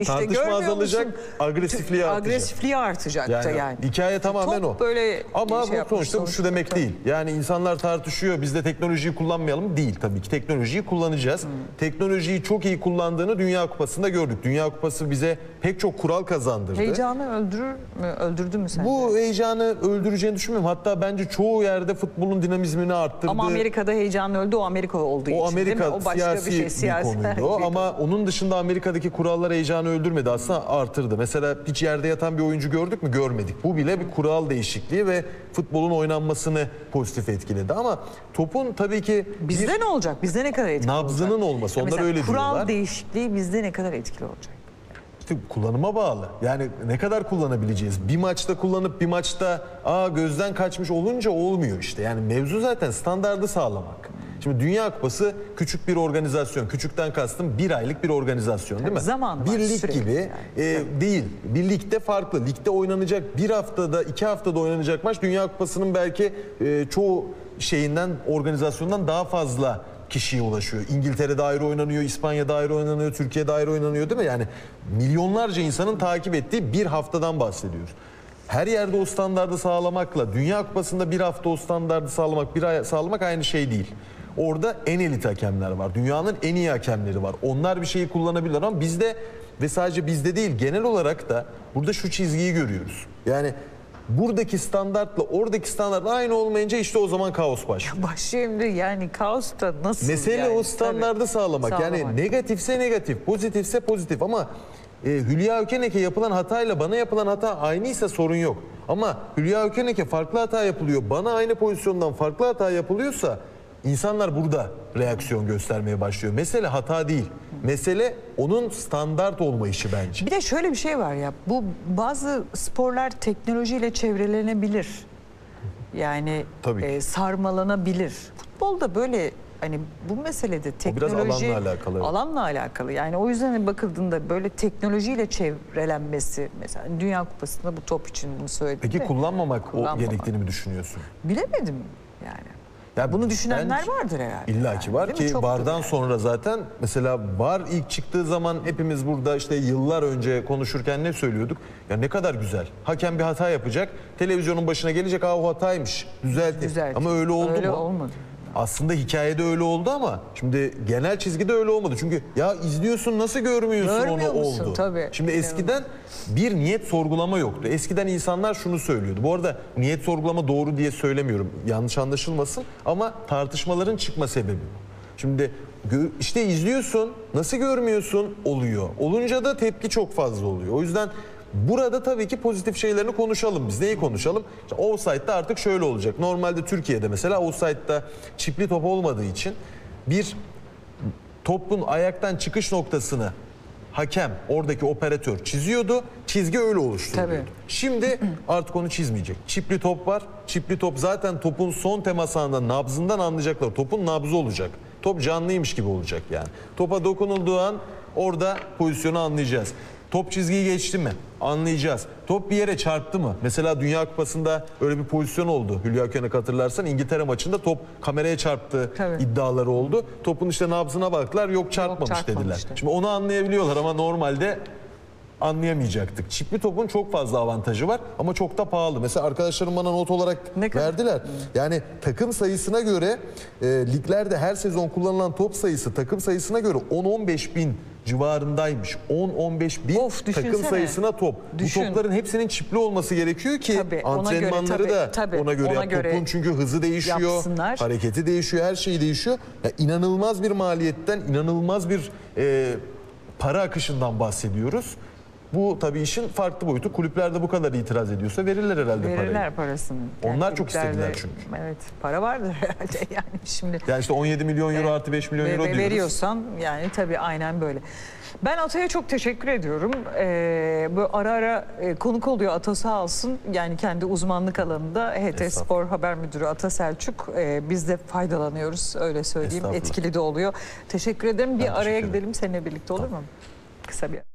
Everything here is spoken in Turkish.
İşte tartışma azalacak, agresifliği artacak. Agresifliği artacak da yani. Hikaye tamamen Çok o. böyle ama şey bu sonuçta şu demek değil. Yani insanlar tartışıyor, biz de teknolojiyi kullanmayalım değil tabii ki. Teknolojiyi kullanacağız. Teknolojiyi çok iyi kullandığını Dünya Kupası'nda gördük. Dünya Kupası bize pek çok kural kazandırdı. Heyecanı öldürdü mü sence? Bu heyecanı öldüreceğini düşünmüyorum. Hatta bence çoğu yerde futbolun dinamizmini arttırdı. Ama Amerika'da heyecan öldü, o Amerika olduğu için Amerika değil mi? O başka siyasi bir şey, siyasi konuydu o. Ama onun dışında Amerika'daki kurallar heyecanı öldürmedi. Aslında artırdı. Mesela hiç yerde yatan bir oyuncu gördük mü? Görmedik. Bu bile bir kural değişikliği ve futbolun oynanmasını pozitif etkiledi. Ama topun tabii ki bizde ne olacak? Bizde ne kadar etkili olacak? Nabzının olması. Onlar mesela öyle diyorlar. Kural değişikliği bizde ne kadar etkili olacak? İşte kullanıma bağlı. Yani ne kadar kullanabileceğiz? Bir maçta kullanıp bir maçta gözden kaçmış olunca olmuyor işte. Yani mevzu zaten standardı sağlamak. Şimdi Dünya Kupası küçük bir organizasyon. Küçükten kastım bir aylık bir organizasyon değil mi? Zaman bir lig gibi yani. Değil. Bir ligde farklı. Ligde oynanacak bir haftada, 2 haftada oynanacak maç Dünya Kupası'nın belki çoğu organizasyondan daha fazla kişiye ulaşıyor. İngiltere'de ayrı oynanıyor, İspanya'da ayrı oynanıyor, Türkiye'de ayrı oynanıyor değil mi? Yani milyonlarca insanın takip ettiği bir haftadan bahsediyoruz. Her yerde o standardı sağlamakla Dünya Kupası'nda bir hafta o standardı sağlamak, bir ay sağlamak aynı şey değil. Orada en elit hakemler var. Dünyanın en iyi hakemleri var. Onlar bir şeyi kullanabilirler ama bizde ve sadece bizde değil genel olarak da burada şu çizgiyi görüyoruz. Yani buradaki standartla oradaki standart aynı olmayınca işte o zaman kaos başlıyor. Şimdi yani kaos da nasıl? Mesele yani? o standardı sağlamak. Yani negatifse negatif, pozitifse pozitif ama Hülya Ökenek'e yapılan hatayla bana yapılan hata aynıysa sorun yok. Ama Hülya Ökenek'e farklı hata yapılıyor, bana aynı pozisyondan farklı hata yapılıyorsa insanlar burada reaksiyon göstermeye başlıyor. Mesele hata değil. Mesele onun standart olma işi bence. Bir de şöyle bir şey var ya, bu bazı sporlar teknolojiyle çevrelenebilir. Yani sarmalanabilir. Futbolda böyle hani bu meselede teknoloji biraz alanla alakalı. Alanla alakalı. Yani o yüzden bakıldığında böyle teknolojiyle çevrelenmesi, mesela Dünya Kupası'nda bu top için bunu söyledim. Peki kullanmamak o gerektiğini mi düşünüyorsun? Bilemedim yani. Ya bunu düşünenler vardır herhalde. İlla ki var ki VAR'dan sonra zaten mesela VAR ilk çıktığı zaman hepimiz burada işte yıllar önce konuşurken ne söylüyorduk? Ya ne kadar güzel. Hakem bir hata yapacak. Televizyonun başına gelecek. O hataymış. Düzeltti. Ama öyle oldu öyle mu? Olmadı. Aslında hikayede öyle oldu ama şimdi genel çizgide öyle olmadı. Çünkü ya izliyorsun nasıl görmüyorsun onu oldu. Tabii. Şimdi eskiden bir niyet sorgulama yoktu. Eskiden insanlar şunu söylüyordu. Bu arada niyet sorgulama doğru diye söylemiyorum. Yanlış anlaşılmasın ama tartışmaların çıkma sebebi. Şimdi işte izliyorsun nasıl görmüyorsun oluyor. Olunca da tepki çok fazla oluyor. O yüzden burada tabii ki pozitif şeylerini konuşalım. Biz neyi konuşalım? İşte offside'da artık şöyle olacak. Normalde Türkiye'de mesela offside'da çipli top olmadığı için bir topun ayaktan çıkış noktasını hakem, oradaki operatör çiziyordu. Çizgi öyle oluşturuluyordu. Şimdi artık onu çizmeyecek. Çipli top var. Çipli top zaten topun son temas anında nabzından anlayacaklar. Topun nabzı olacak. Top canlıymış gibi olacak yani. Topa dokunulduğu an orada pozisyonu anlayacağız. Top çizgiyi geçti mi? Anlayacağız. Top bir yere çarptı mı? Mesela Dünya Kupası'nda öyle bir pozisyon oldu. Hülya Ökenek hatırlarsan İngiltere maçında top kameraya çarptı iddiaları oldu. Topun işte nabzına baktılar. Yok çarpmamış dediler. Şimdi onu anlayabiliyorlar ama normalde anlayamayacaktık. Çipli topun çok fazla avantajı var ama çok da pahalı. Mesela arkadaşlarım bana not olarak verdiler. Yani takım sayısına göre liglerde her sezon kullanılan top sayısı takım sayısına göre 10-15 bin civarındaymış. 10-15 bin takım sayısına top. Bu topların hepsinin çipli olması gerekiyor ki antrenmanları da ona göre topun çünkü hızı değişiyor, yapsınlar. Hareketi değişiyor, her şey değişiyor. Yani inanılmaz bir maliyetten, inanılmaz bir para akışından bahsediyoruz. Bu tabii işin farklı boyutu. Kulüplerde bu kadar itiraz ediyorsa verirler herhalde parayı. Verirler parasını. Yani onlar çok istediler çünkü. Evet, para vardır herhalde yani şimdi. Yani işte 17 milyon euro artı 5 milyon euro diyoruz. Veriyorsan yani tabii aynen böyle. Ben Atay'a çok teşekkür ediyorum. Böyle ara ara konuk oluyor Ata sağ olsun. Yani kendi uzmanlık alanında HT Spor Haber Müdürü Ata Selçuk. Biz de faydalanıyoruz öyle söyleyeyim. Etkili de oluyor. Teşekkür ederim. Bir araya gidelim seninle birlikte olur mu? Kısa bir